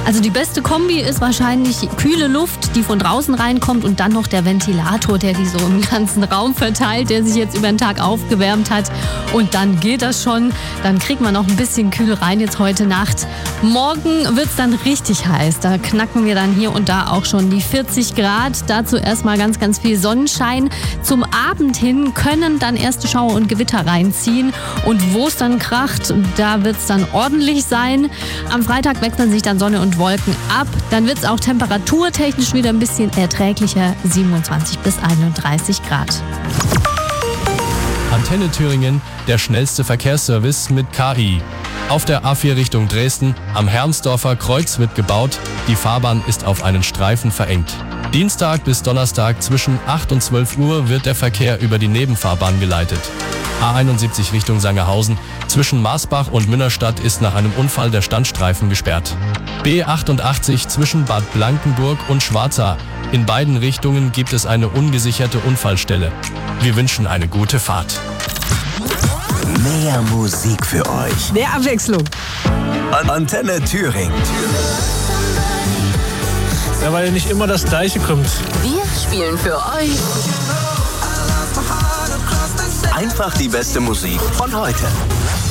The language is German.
Also die beste Kombi ist wahrscheinlich kühle Luft, die von draußen reinkommt und dann noch der Ventilator, der die so im ganzen Raum verteilt, der sich jetzt über den Tag aufgewärmt hat. Und dann geht das schon. Dann kriegt man noch ein bisschen kühl rein jetzt heute Nacht. Morgen wird es dann richtig heiß. Da knacken wir dann hier und da auch schon die 40 Grad. Dazu erstmal ganz, ganz viel Sonnenschein. Zum Abend hin können dann erste Schauer und Gewitter reinziehen. Und wo es dann kracht, da wird es dann ordentlich sein. Am Freitag wechseln sich dann Sonne und Wolken ab. Dann wird es auch temperaturtechnisch wieder ein bisschen erträglicher, 27 bis 31 Grad. Antenne Thüringen, der schnellste Verkehrsservice mit KI. Auf der A4 Richtung Dresden, am Hermsdorfer Kreuz wird gebaut. Die Fahrbahn ist auf einen Streifen verengt. Dienstag bis Donnerstag zwischen 8 und 12 Uhr wird der Verkehr über die Nebenfahrbahn geleitet. A71 Richtung Sangerhausen, zwischen Marsbach und Münnerstadt ist nach einem Unfall der Standstreifen gesperrt. B88 zwischen Bad Blankenburg und Schwarza. In beiden Richtungen gibt es eine ungesicherte Unfallstelle. Wir wünschen eine gute Fahrt. Mehr Musik für euch. Mehr Abwechslung. Antenne Thüringen. Ja, weil nicht immer das Gleiche kommt. Wir spielen für euch Einfach die beste Musik von heute.